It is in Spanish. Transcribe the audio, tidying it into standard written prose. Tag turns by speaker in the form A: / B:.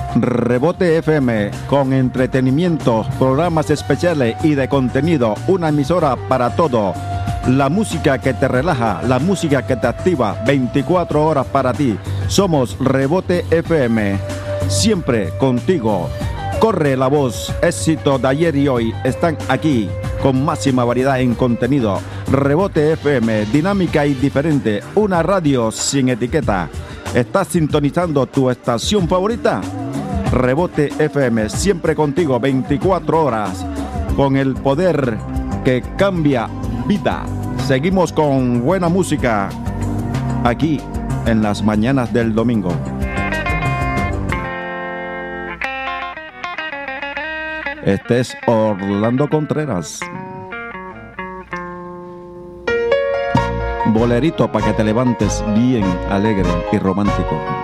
A: Rebote FM, con entretenimiento, programas especiales y de contenido, una emisora para todo. La música que te relaja, la música que te activa, 24 horas para ti. Somos Rebote FM, siempre contigo. Corre la voz, éxito de ayer y hoy están aquí, con máxima variedad en contenido. Rebote FM, dinámica y diferente, una radio sin etiqueta. ¿Estás sintonizando tu estación favorita? Rebote FM, siempre contigo, 24 horas, con el poder que cambia vida. Seguimos con buena música, aquí en las mañanas del domingo. Este es Orlando Contreras. Bolerito para que te levantes bien alegre y romántico.